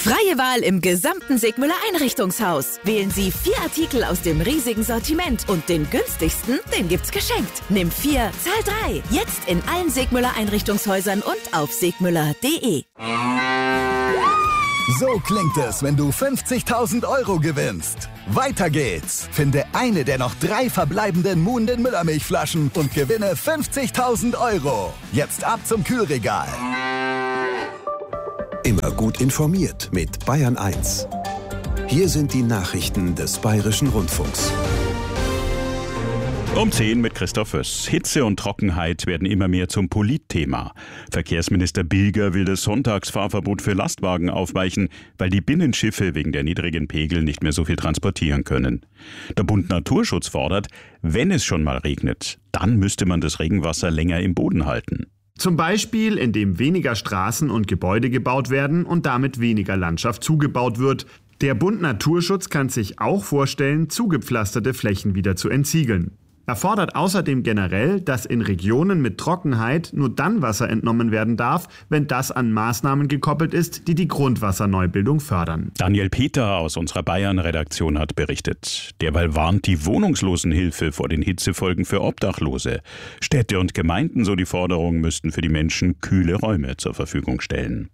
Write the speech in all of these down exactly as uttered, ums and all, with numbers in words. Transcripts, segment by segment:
Freie Wahl im gesamten Segmüller Einrichtungshaus. Wählen Sie vier Artikel aus dem riesigen Sortiment und den günstigsten, den gibt's geschenkt. Nimm vier, zahl drei. Jetzt in allen Segmüller Einrichtungshäusern und auf segmüller punkt de. So klingt es, wenn du fünfzigtausend Euro gewinnst. Weiter geht's. Finde eine der noch drei verbleibenden Moon den Müllermilchflaschen und gewinne fünfzigtausend Euro. Jetzt ab zum Kühlregal. Immer gut informiert mit Bayern eins. Hier sind die Nachrichten des Bayerischen Rundfunks. Um zehn mit Christoph Föss. Hitze und Trockenheit werden immer mehr zum Politthema. Verkehrsminister Bilger will das Sonntagsfahrverbot für Lastwagen aufweichen, weil die Binnenschiffe wegen der niedrigen Pegel nicht mehr so viel transportieren können. Der Bund Naturschutz fordert, wenn es schon mal regnet, dann müsste man das Regenwasser länger im Boden halten. Zum Beispiel, indem weniger Straßen und Gebäude gebaut werden und damit weniger Landschaft zugebaut wird. Der Bund Naturschutz kann sich auch vorstellen, zugepflasterte Flächen wieder zu entsiegeln. Er fordert außerdem generell, dass in Regionen mit Trockenheit nur dann Wasser entnommen werden darf, wenn das an Maßnahmen gekoppelt ist, die die Grundwasserneubildung fördern. Daniel Peter aus unserer Bayern-Redaktion hat berichtet. Derweil warnt die Wohnungslosenhilfe vor den Hitzefolgen für Obdachlose. Städte und Gemeinden, so die Forderung, müssten für die Menschen kühle Räume zur Verfügung stellen.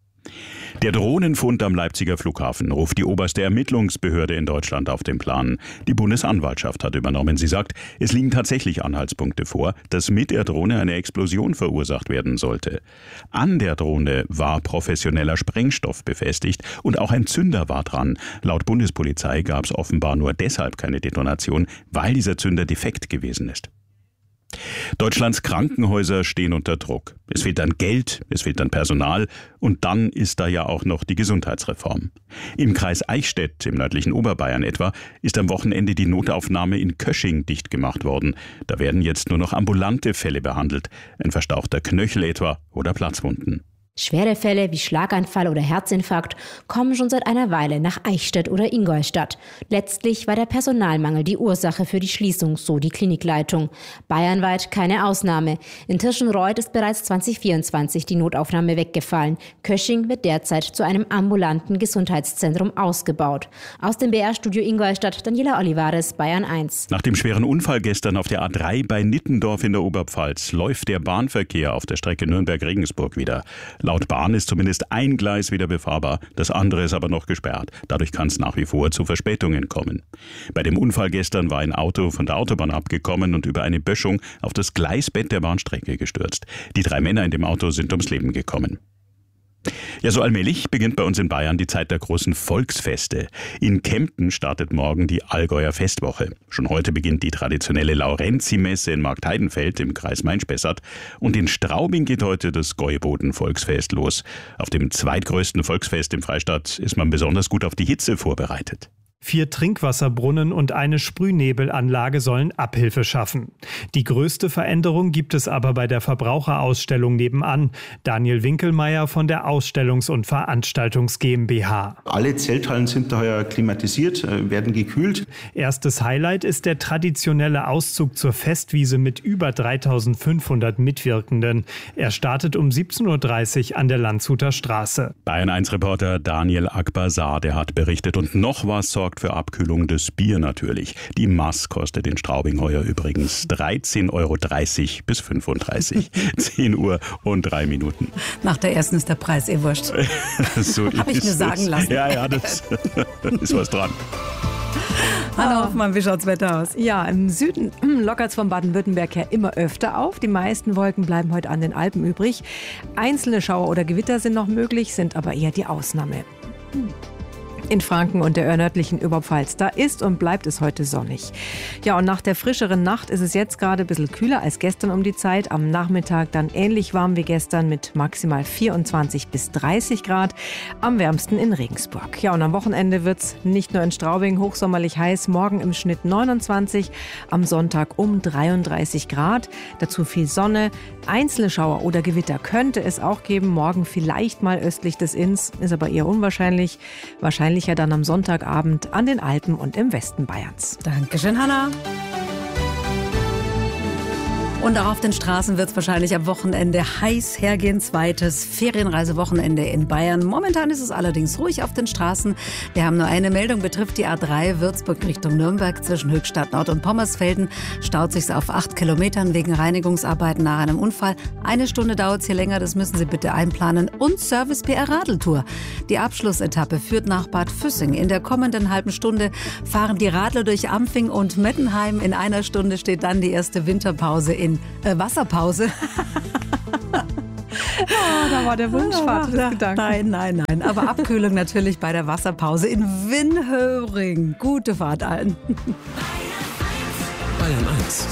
Der Drohnenfund am Leipziger Flughafen ruft die oberste Ermittlungsbehörde in Deutschland auf den Plan. Die Bundesanwaltschaft hat übernommen. Sie sagt, es liegen tatsächlich Anhaltspunkte vor, dass mit der Drohne eine Explosion verursacht werden sollte. An der Drohne war professioneller Sprengstoff befestigt und auch ein Zünder war dran. Laut Bundespolizei gab es offenbar nur deshalb keine Detonation, weil dieser Zünder defekt gewesen ist. Deutschlands Krankenhäuser stehen unter Druck. Es fehlt an Geld, es fehlt an Personal und dann ist da ja auch noch die Gesundheitsreform. Im Kreis Eichstätt, im nördlichen Oberbayern etwa, ist am Wochenende die Notaufnahme in Kösching dicht gemacht worden. Da werden jetzt nur noch ambulante Fälle behandelt, ein verstauchter Knöchel etwa oder Platzwunden. Schwere Fälle wie Schlaganfall oder Herzinfarkt kommen schon seit einer Weile nach Eichstätt oder Ingolstadt. Letztlich war der Personalmangel die Ursache für die Schließung, so die Klinikleitung. Bayernweit keine Ausnahme. In Tirschenreuth ist bereits zwanzig vierundzwanzig die Notaufnahme weggefallen. Kösching wird derzeit zu einem ambulanten Gesundheitszentrum ausgebaut. Aus dem B R-Studio Ingolstadt, Daniela Olivares, Bayern eins. Nach dem schweren Unfall gestern auf der A drei bei Nittendorf in der Oberpfalz läuft der Bahnverkehr auf der Strecke Nürnberg-Regensburg wieder. Laut Bahn ist zumindest ein Gleis wieder befahrbar, das andere ist aber noch gesperrt. Dadurch kann es nach wie vor zu Verspätungen kommen. Bei dem Unfall gestern war ein Auto von der Autobahn abgekommen und über eine Böschung auf das Gleisbett der Bahnstrecke gestürzt. Die drei Männer in dem Auto sind ums Leben gekommen. Ja, so allmählich beginnt bei uns in Bayern die Zeit der großen Volksfeste. In Kempten startet morgen die Allgäuer Festwoche. Schon heute beginnt die traditionelle Laurenzi-Messe in Marktheidenfeld im Kreis Main-Spessart. Und in Straubing geht heute das Gäuboden-Volksfest los. Auf dem zweitgrößten Volksfest im Freistaat ist man besonders gut auf die Hitze vorbereitet. Vier Trinkwasserbrunnen und eine Sprühnebelanlage sollen Abhilfe schaffen. Die größte Veränderung gibt es aber bei der Verbraucherausstellung nebenan. Daniel Winkelmeier von der Ausstellungs- und Veranstaltungs GmbH. Alle Zelthallen sind daher klimatisiert, werden gekühlt. Erstes Highlight ist der traditionelle Auszug zur Festwiese mit über dreitausendfünfhundert Mitwirkenden. Er startet um siebzehn Uhr dreißig an der Landshuter Straße. Bayern eins Reporter Daniel Akbazar, der hat berichtet. Und noch was sorgt für Abkühlung, das Bier natürlich. Die Maß kostet in Straubing heuer übrigens dreizehn Euro dreißig bis fünfunddreißig. zehn Uhr und drei Minuten. Nach der ersten ist der Preis eh wurscht. So Habe ich mir sagen lassen. Ja, ja, das ist was dran. Hallo Hoffmann, wie schaut's Wetter aus? Ja, im Süden lockert es von Baden-Württemberg her immer öfter auf. Die meisten Wolken bleiben heute an den Alpen übrig. Einzelne Schauer oder Gewitter sind noch möglich, sind aber eher die Ausnahme. In Franken und der nördlichen Oberpfalz. Da ist und bleibt es heute sonnig. Ja, und nach der frischeren Nacht ist es jetzt gerade ein bisschen kühler als gestern um die Zeit. Am Nachmittag dann ähnlich warm wie gestern mit maximal vierundzwanzig bis dreißig Grad. Am wärmsten in Regensburg. Ja, und am Wochenende wird es nicht nur in Straubing hochsommerlich heiß. Morgen im Schnitt neunundzwanzig, am Sonntag um dreiunddreißig Grad. Dazu viel Sonne. Einzelne Schauer oder Gewitter könnte es auch geben. Morgen vielleicht mal östlich des Inns, ist aber eher unwahrscheinlich. Wahrscheinlich ja dann am Sonntagabend an den Alpen und im Westen Bayerns. Dankeschön, Hanna. Und auch auf den Straßen wird es wahrscheinlich am Wochenende heiß hergehen. Zweites Ferienreisewochenende in Bayern. Momentan ist es allerdings ruhig auf den Straßen. Wir haben nur eine Meldung, betrifft die A drei Würzburg Richtung Nürnberg zwischen Höchstadt Nord und Pommersfelden. Staut sich auf acht Kilometern wegen Reinigungsarbeiten nach einem Unfall. Eine Stunde dauert es hier länger, das müssen Sie bitte einplanen. Und Service P R Radeltour. Die Abschlussetappe führt nach Bad Füssing. In der kommenden halben Stunde fahren die Radler durch Ampfing und Mettenheim. In einer Stunde steht dann die erste Winterpause in äh, Wasserpause. Oh, da war der Wunschvater des Gedanken. Nein, nein, nein. Aber Abkühlung natürlich bei der Wasserpause in Winhöring. Gute Fahrt allen. Bayern eins.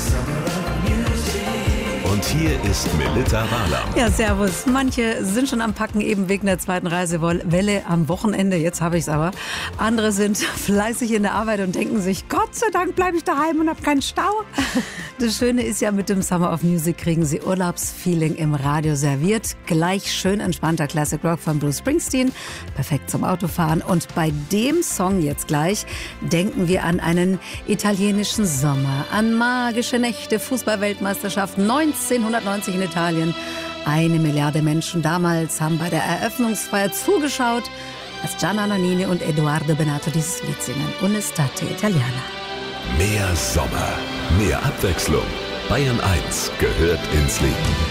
Und hier ist Melitta Wahlam. Ja, servus. Manche sind schon am Packen, eben wegen der zweiten Reisewelle am Wochenende. Jetzt habe ich es aber. Andere sind fleißig in der Arbeit und denken sich, Gott sei Dank bleibe ich daheim und habe keinen Stau. Das Schöne ist ja, mit dem Summer of Music kriegen Sie Urlaubsfeeling im Radio serviert. Gleich schön entspannter Classic Rock von Bruce Springsteen. Perfekt zum Autofahren. Und bei dem Song jetzt gleich denken wir an einen italienischen Sommer, an magische Nächte, Fußball-Weltmeisterschaft neunzehnhundertneunzig in Italien. Eine Milliarde Menschen damals haben bei der Eröffnungsfeier zugeschaut, als Gianna Nannini und Edoardo Bennato dieses Lied singen. Un'estate italiana. Mehr Sommer, mehr Abwechslung. Bayern eins gehört ins Leben.